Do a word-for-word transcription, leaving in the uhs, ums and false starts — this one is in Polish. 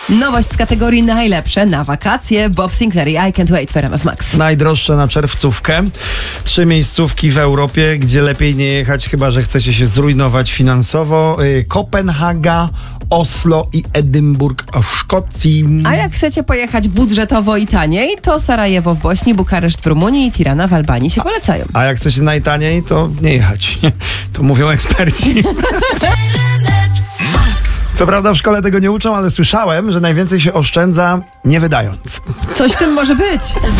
Nowość z kategorii najlepsze na wakacje. Bob Sinclair i I Can't Wait w R M F Max. Najdroższe na czerwcówkę. Trzy miejscówki w Europie, gdzie lepiej nie jechać, chyba że chcecie się zrujnować finansowo. Yy, Kopenhaga, Oslo i Edynburg w Szkocji. A jak chcecie pojechać budżetowo i taniej, to Sarajewo w Bośni, Bukareszt w Rumunii i Tirana w Albanii się polecają. A jak chcecie najtaniej, to nie jechać. To mówią eksperci. Co prawda w szkole tego nie uczą, ale słyszałem, że najwięcej się oszczędza nie wydając. Coś w tym może być.